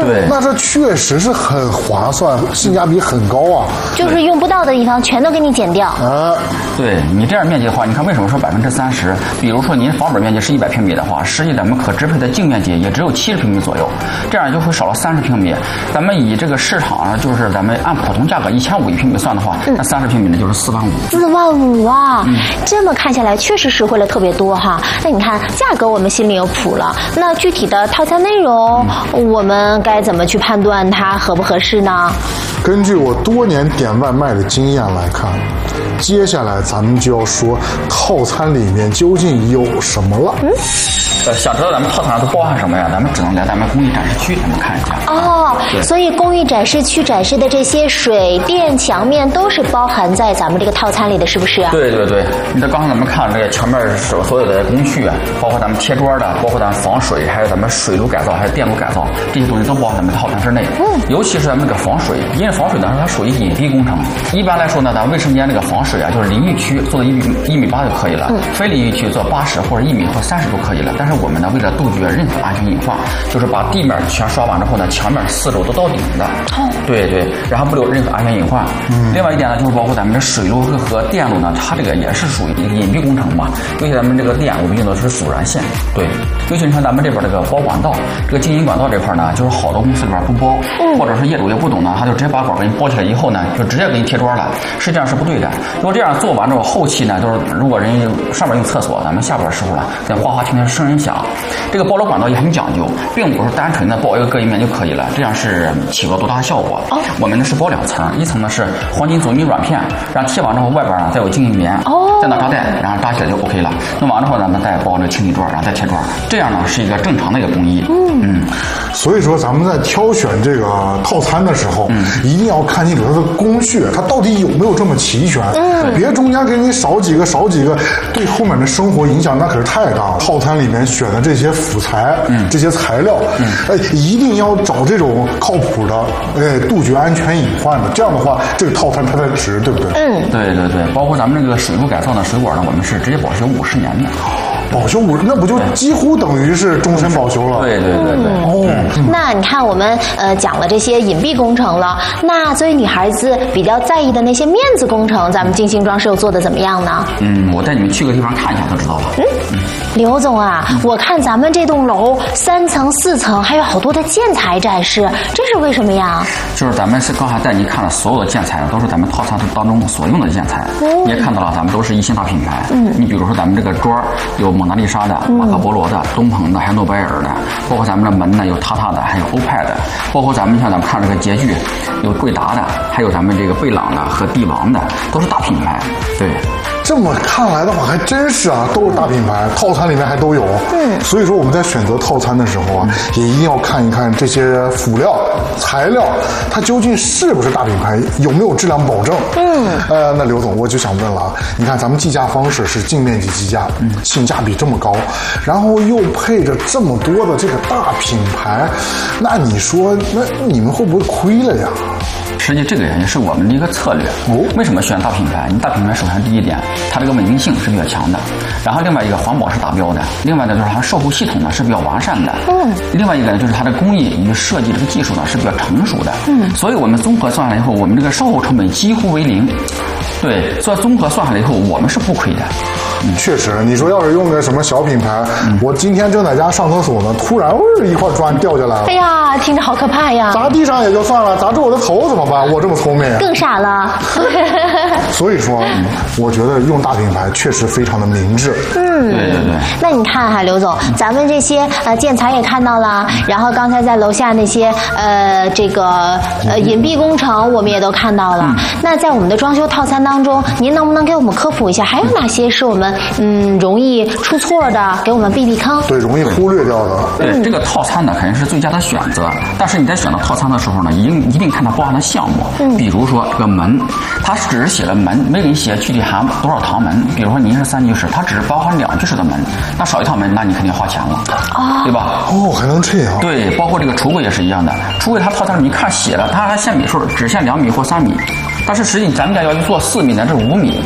对， 那这确实是很划算，性价比很高啊。 就是用不到的地方全都给你减掉。 对你这样面积的话，你看为什么说30%？比如说您房本面积是100平米的话，实际咱们可支配的净面积也只有70平米左右，这样就会少了30平米。咱们以这个市场上就是咱们按普通价格1500一平米算的话，那30平米呢就是45000。45000 啊！这么看下来确实实惠了特别多哈。那你看价格我们心里有谱了，那具体的套餐内容我们该怎么去判断它合不合适呢？ 根据我多年点外卖的经验来看，接下来咱们就要说套餐里面究竟有什么了。 想知道咱们套餐都包含什么呀？咱们只能来咱们工艺展示区咱们看一下。 哦，所以工艺展示区展示的这些水电墙面都是包含在咱们这个套餐里的，是不是？ 对对对，你看刚才咱们看这个墙面所有的工序啊，包括咱们贴桌的，包括咱们防水，还有咱们水路改造，还有电路改造，这些东西都包含咱们套餐之内。尤其是咱们这个防水，因为防水呢它属于隐蔽工程。一般来说呢，咱们卫生间这个防水啊，就是淋浴区做到1.8米就可以了，非淋浴区做80或者1米或30都可以了。但是我们呢，为了杜绝任何安全隐患，就是把地面全刷完之后呢，墙面4周都到顶的。对对，然后不留任何安全隐患。另外一点呢，就是包括咱们的水路和电路呢，它这个也是属于隐蔽工程嘛。尤其咱们这个电，我们用的是阻燃线。对，尤其你看咱们这边这个包管道，这个经营管道这块呢，就是好多公司里边不包，或者是业主也不懂呢，他就直接把管给你包起来以后呢，就直接给你贴桌了。实际上是不对的。如果这样做完之后，后期呢，就是如果人上面用厕所，咱们下边的时候呢，在哗哗听见声音响。这个包楼管道也很讲究，并不是单纯的包一个隔音棉就可以了，这样是起不了多大的效果。我们呢是包2层，一层呢是黄金阻尼软片，然后贴完之后外边呢再有经营棉，再拿扎带，然后扎起来就 OK 了。弄完之后呢，再包这个清理桌，然后再贴桌，这样呢是一个正常的一个工艺。 所以说咱们在挑选这个套餐的时候，一定要看清楚它的工序，它到底有没有这么齐全。别中间给你少几个，对后面的生活影响那可是太大了。套餐里面选的这些辅材，这些材料，一定要找这种靠谱的，杜绝安全隐患的。这样的话，这个套餐它才值，对不对？ 对对对，包括咱们这个水路改造的水管呢，我们是直接保修50年的。 保修那不就几乎等于是终身保修了？ 对对对对。 那你看我们讲了这些隐蔽工程了，那作为女孩子比较在意的那些面子工程，咱们精心装饰又做的怎么样呢？ 我带你们去个地方看一下就知道了。 刘总啊，我看咱们这栋楼3层4层还有好多的建材展示，这是为什么呀？ 就是咱们是刚才带您看了所有的建材，都是咱们套餐当中所用的建材。你也看到了，咱们都是一线大品牌。你比如说咱们这个桌有蒙娜丽莎的、马可波罗的、东鹏的，还有诺贝尔的，包括咱们的门呢有塔塔的，还有欧派的，包括咱们像咱们看这个洁具，有贵达的，还有咱们这个贝朗的和帝王的，都是大品牌。对。 这么看来的话，还真是啊，都是大品牌，套餐里面还都有。所以说我们在选择套餐的时候啊，也一定要看一看这些辅料、材料，它究竟是不是大品牌，有没有质量保证。那刘总，我就想问了啊，你看咱们计价方式是净面积计价，性价比这么高，然后又配着这么多的这个大品牌，那你说，那你们会不会亏了呀？ 实际这个也是我们的一个策略。为什么选大品牌？你大品牌首先第一点，它这个稳定性是比较强的，然后另外一个环保是达标的，另外呢就是它售后系统呢是比较完善的。另外一个呢就是它的工艺与设计这个技术呢是比较成熟的。所以我们综合算下来以后，我们这个售后成本几乎为0。对，所以综合算下来以后，我们是不亏的。 确实，你说要是用个什么小品牌，我今天正在家上厕所呢，突然一块砖掉下来了， 哎呀，听着好可怕呀！ 砸地上也就算了，砸住我的头怎么办？我这么聪明， 更傻了。 所以说，我觉得用大品牌确实非常的明智。 对对对。 那你看哈，刘总，咱们这些建材也看到了，然后刚才在楼下那些这个隐蔽工程我们也都看到了。那在我们的装修套餐当中，您能不能给我们科普一下，还有哪些是我们容易出错的，给我们避避坑？ 对，容易忽略掉的。 对，这个套餐呢肯定是最佳的选择，但是你在选择套餐的时候呢，一定看它包含的项目。比如说这个门，它只是写了门，没给你写具体含多少堂门。比如说您是3居室，它只是包含2居室的门，那少一套门，那你肯定花钱了，对吧？ 还能这样？ 对，包括这个橱柜也是一样的，橱柜它套餐里面看写了，它还限米数，只限2米或3米，但是实际咱们家要求做4米呢，这是5米。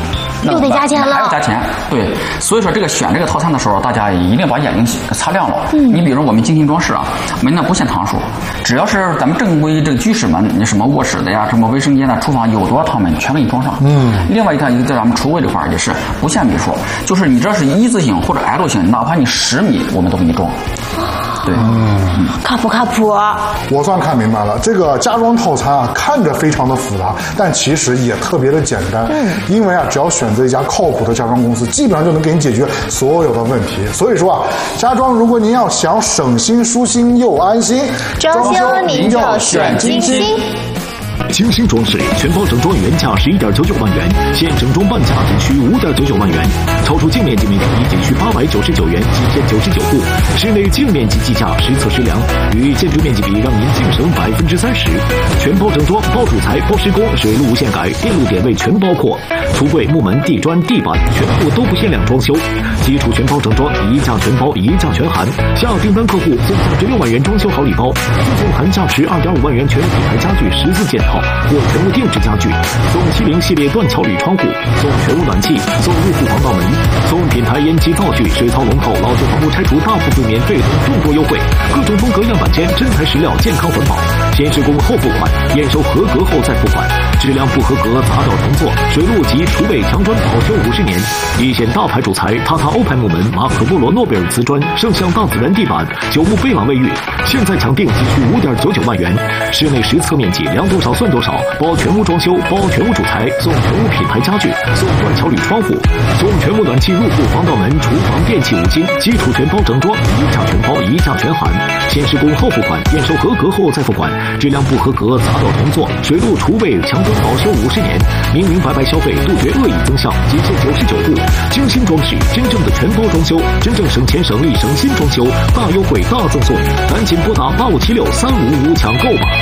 又得加钱了， 还要加钱。对，所以说这个选这个套餐的时候，大家一定把眼睛擦亮了。你比如我们精心装饰啊，门呢不限堂数，只要是咱们正规这个居室门，你什么卧室的呀，什么卫生间的、厨房有多少套门全给你装上。另外一个在咱们橱柜这块儿也是不限米数，就是你这是一字形或者 L 型，哪怕你10米，我们都给你装。对， 靠谱靠谱。 我算看明白了，这个家装套餐啊，看着非常的复杂，但其实也特别的简单。因为啊，只要选择一家靠谱的家装公司，基本上就能给你解决所有的问题。所以说啊，家装如果您要想省心、舒心又安心， 装修您就选金星。 精心装饰全包整装原价11.99万元，现整装半价仅需5.99万元，超出净面积面积仅需899元，799户。室内净面积计价实测实量，与建筑面积比让您净省30%。全包整装，包主材、包施工、水路无限改，电路点位全包括。橱柜、木门、地砖、地板全部都不限量装修，基础全包整装，一价全包，一价全含。下订单客户送价值6万元装修好礼包，附送含价值2.5万元全品牌家具14件套或全屋定制家具，送70系列断桥铝窗户，送全屋暖气，送入户防盗门，送品牌烟机灶具、水槽龙头、老旧房屋拆除大部分免费等众多优惠，各种风格样板间，真材实料，健康环保，先施工后付款，验收合格后再付款，质量不合格砸掉重做，水路及厨卫墙砖保修50年，一线大牌主材塔塔欧牌木门、马可波罗诺贝尔瓷砖、圣象大自然地板、九牧贝朗卫浴，现在抢订仅需5.99万元，室内实测面积量多少算多少，包全屋装修，包全屋主材，送全屋品牌家具，送断桥铝窗户，送全屋暖气入户防盗门、厨房电器5金，基础全包整装，一价全包，一价全含，先施工后付款，验收合格后再付款，质量不合格砸掉重做，水路厨卫墙砖保修50年，明明白白消费，杜绝恶意增项，仅限99户。精心装饰，真正的全包装修，真正省钱省力省心装修，大优惠大赠送，赶紧拨打85763555抢购吧。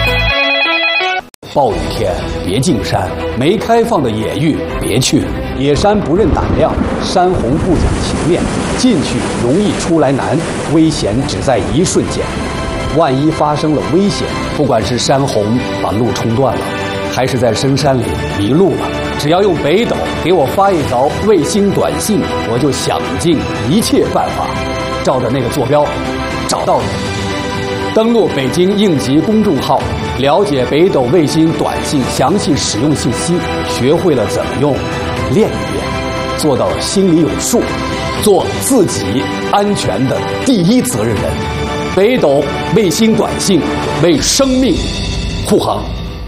暴雨天别进山，没开放的野域别去，野山不认胆量，山洪不讲情面，进去容易出来难，危险只在一瞬间。万一发生了危险，不管是山洪把路冲断了，还是在深山里迷路了，只要用北斗给我发一条卫星短信，我就想尽一切办法，照着那个坐标找到你。登录北京应急公众号，了解北斗卫星短信详细使用信息，学会了怎么用，练一练，做到心里有数，做自己安全的第一责任人。北斗卫星短信，为生命护航。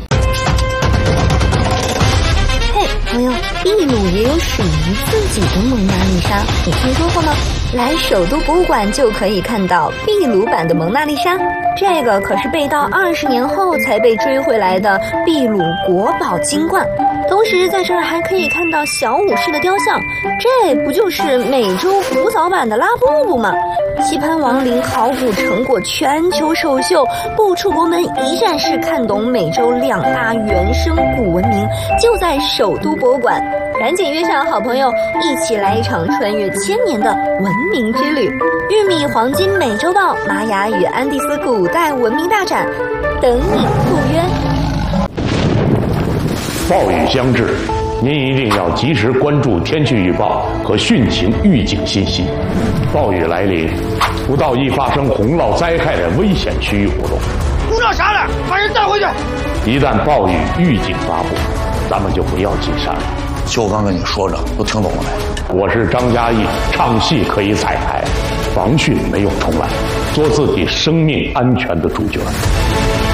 嘿，朋友，秘鲁也有属于自己的蒙娜丽莎，你听说过吗？来首都博物馆就可以看到秘鲁版的蒙娜丽莎，这个可是被盗20年后才被追回来的秘鲁国宝金冠。同时在这儿还可以看到小武士的雕像，这不就是美洲古早版的拉布布吗？棋盘亡灵考古成果全球首秀，不出国门一站式看懂美洲2大原生古文明，就在首都博物馆。赶紧约上好朋友，一起来一场穿越1000年的文明之旅。玉米黄金美洲豹、玛雅与安第斯古代文明大展，等你赴约。 暴雨将至，您一定要及时关注天气预报和汛情预警信息。暴雨来临，不到易发生洪涝灾害的危险区域活动。 鼓捣啥了？把人带回去！ 一旦暴雨预警发布，咱们就不要进山了。 就刚跟你说着，都听懂了没？ 我是张嘉译，唱戏可以彩排，防汛没有重来，做自己生命安全的主角。